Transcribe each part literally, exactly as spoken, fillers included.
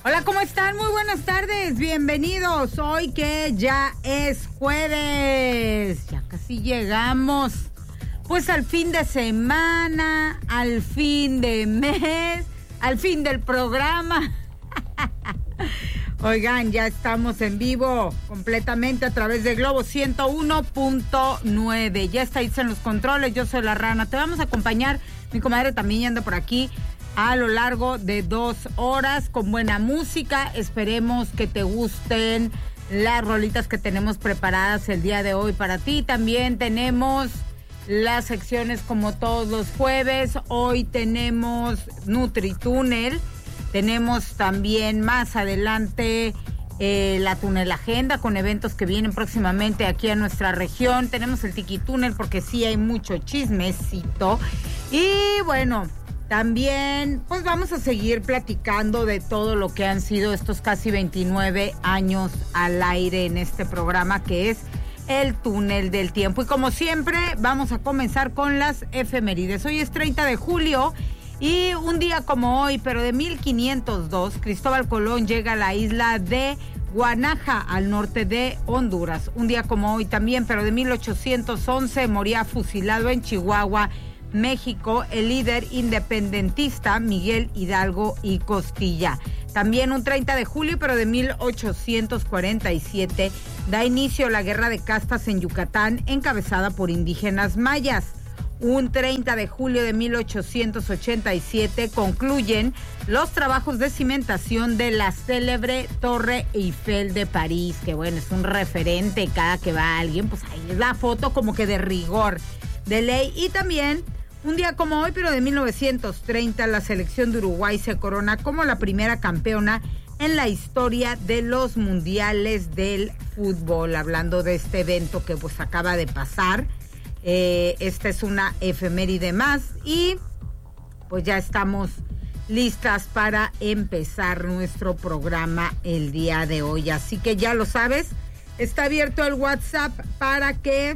Hola, ¿cómo están? Muy buenas tardes, bienvenidos. Hoy que ya es jueves, ya casi llegamos, pues al fin de semana, al fin de mes, al fin del programa. Oigan, ya estamos en vivo completamente a través de Globo ciento uno punto nueve. Ya estáis en los controles, yo soy la Rana. Te vamos a acompañar, mi comadre también anda por aquí, a lo largo de dos horas con buena música. Esperemos que te gusten las rolitas que tenemos preparadas el día de hoy para ti. También tenemos las secciones como todos los jueves. Hoy tenemos NutriTúnel. Tenemos también más adelante eh, la Túnel Agenda con eventos que vienen próximamente aquí a nuestra región. Tenemos el TikiTúnel porque sí hay mucho chismecito. Y bueno, también pues vamos a seguir platicando de todo lo que han sido estos casi veintinueve años al aire en este programa que es el Túnel del Tiempo. Y como siempre vamos a comenzar con las efemérides. Hoy es treinta de julio y un día como hoy, pero de mil quinientos dos, Cristóbal Colón llega a la isla de Guanaja, al norte de Honduras. Un día como hoy también, pero de mil ochocientos once, moría fusilado en Chihuahua, México, el líder independentista Miguel Hidalgo y Costilla. También un treinta de julio, pero de mil ochocientos cuarenta y siete, da inicio la guerra de castas en Yucatán, encabezada por indígenas mayas. Un treinta de julio de mil ochocientos ochenta y siete concluyen los trabajos de cimentación de la célebre Torre Eiffel de París, que bueno, es un referente. Cada que va alguien, pues ahí es la foto como que de rigor, de ley. Y también un día como hoy, pero de mil novecientos treinta, la selección de Uruguay se corona como la primera campeona en la historia de los mundiales del fútbol. Hablando de este evento que pues acaba de pasar, eh, esta es una efeméride más y pues ya estamos listas para empezar nuestro programa el día de hoy. Así que ya lo sabes, está abierto el WhatsApp para que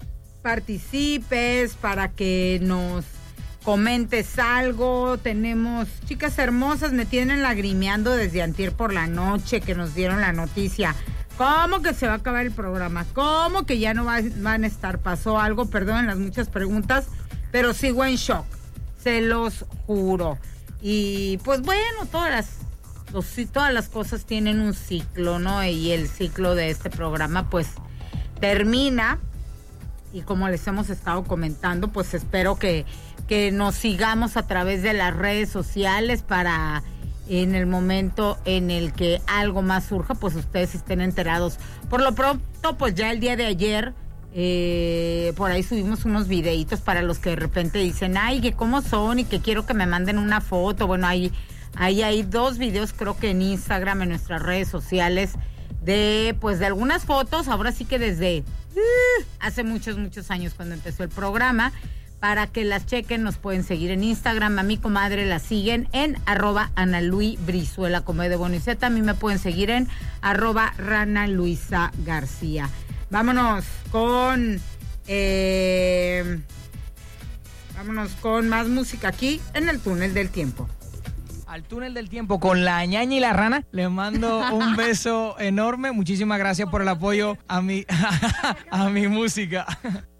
participes, para que nos comentes algo. Tenemos chicas hermosas, me tienen lagrimeando desde antier por la noche que nos dieron la noticia. ¿Cómo que se va a acabar el programa? ¿Cómo que ya no va, van a estar? ¿Pasó algo? Perdonen las muchas preguntas, pero sigo en shock, se los juro. Y pues bueno, todas las, los, todas las cosas tienen un ciclo, ¿no? Y el ciclo de este programa pues termina. Y como les hemos estado comentando, pues espero que, que nos sigamos a través de las redes sociales para en el momento en el que algo más surja, pues ustedes estén enterados. Por lo pronto, pues ya el día de ayer, eh, por ahí subimos unos videitos para los que de repente dicen, ay, que cómo son y que quiero que me manden una foto. Bueno, ahí, ahí hay dos videos, creo que en Instagram, en nuestras redes sociales, de pues de algunas fotos, ahora sí que desde uh, hace muchos, muchos años cuando empezó el programa, para que las chequen. Nos pueden seguir en Instagram, a mi comadre la siguen en arroba Ana Luis Brizuela, como de Boniceta. A mí me pueden seguir en arroba Rana Luisa García. Vámonos con eh, vámonos con más música aquí en el Túnel del Tiempo. Al Túnel del Tiempo con la ñaña y la rana. Les mando un beso enorme. Muchísimas gracias por el apoyo a mi, a mi música.